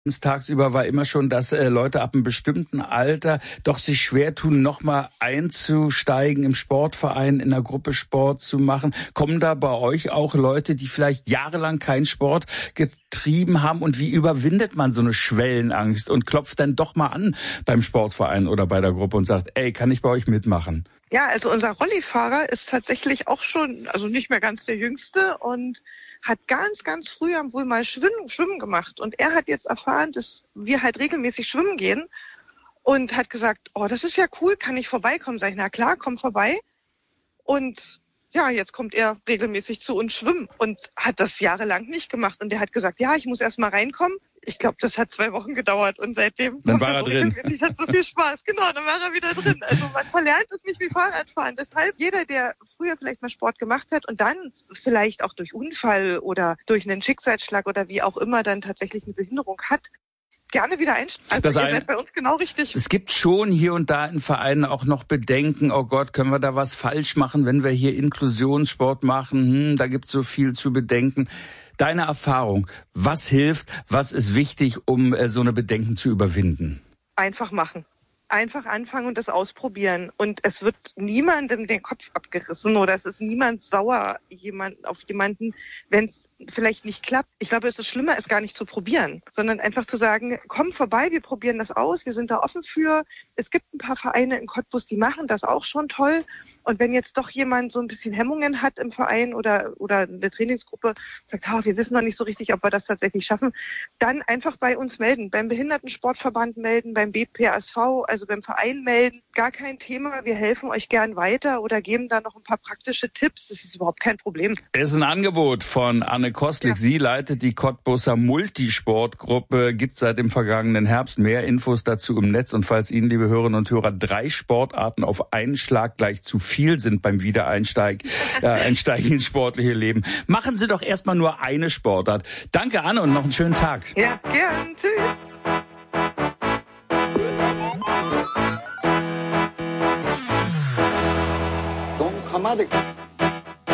Tagsüber war immer schon, dass Leute ab einem bestimmten Alter doch sich schwer tun, nochmal einzusteigen im Sportverein, in einer Gruppe Sport zu machen. Kommen da bei euch auch Leute, die vielleicht jahrelang keinen Sport getrieben haben? Und wie überwindet man so eine Schwellenangst und klopft dann doch mal an beim Sportverein oder bei der Gruppe und sagt, ey, kann ich bei euch mitmachen? Ja, also unser Rollifahrer ist tatsächlich auch schon, also nicht mehr ganz der Jüngste und hat ganz, ganz früh wohl mal Schwimmen gemacht. Und er hat jetzt erfahren, dass wir halt regelmäßig schwimmen gehen und hat gesagt, oh, das ist ja cool, kann ich vorbeikommen? Sag ich, na klar, komm vorbei. Und ja, jetzt kommt er regelmäßig zu uns schwimmen und hat das jahrelang nicht gemacht. Und er hat gesagt, ja, ich muss erst mal reinkommen. Ich glaube, das hat 2 Wochen gedauert und seitdem dann war er drin. Ich hatte so viel Spaß. Genau, dann war er wieder drin. Also man verlernt es nicht wie Fahrradfahren. Deshalb jeder, der früher vielleicht mal Sport gemacht hat und dann vielleicht auch durch Unfall oder durch einen Schicksalsschlag oder wie auch immer dann tatsächlich eine Behinderung hat, gerne wieder einsteigen. Also ihr seid bei uns genau richtig. Es gibt schon hier und da in Vereinen auch noch Bedenken, oh Gott, können wir da was falsch machen, wenn wir hier Inklusionssport machen? Da gibt es so viel zu bedenken. Deine Erfahrung, was hilft, was ist wichtig, um so eine Bedenken zu überwinden? Einfach machen. Einfach anfangen und das ausprobieren. Und es wird niemandem den Kopf abgerissen oder es ist niemand sauer auf jemanden, wenn es vielleicht nicht klappt. Ich glaube, es ist schlimmer, es gar nicht zu probieren, sondern einfach zu sagen, komm vorbei, wir probieren das aus, wir sind da offen für. Es gibt ein paar Vereine in Cottbus, die machen das auch schon toll. Und wenn jetzt doch jemand so ein bisschen Hemmungen hat im Verein oder eine Trainingsgruppe, sagt, wir wissen noch nicht so richtig, ob wir das tatsächlich schaffen, dann einfach bei uns melden, beim Behindertensportverband melden, beim BPASV, also beim Verein melden. Gar kein Thema, wir helfen euch gern weiter oder geben da noch ein paar praktische Tipps. Das ist überhaupt kein Problem. Es ist ein Angebot von Anne Kostlik. Ja. Sie leitet die Cottbuser Multisportgruppe, gibt seit dem vergangenen Herbst mehr Infos dazu im Netz. Und falls Ihnen, liebe Hörerinnen und Hörer, 3 Sportarten auf einen Schlag gleich zu viel sind beim Wiedereinsteigen ins sportliche Leben, machen Sie doch erstmal nur eine Sportart. Danke, Anne, und noch einen schönen Tag. Ja, gern. Tschüss. Don Kamade.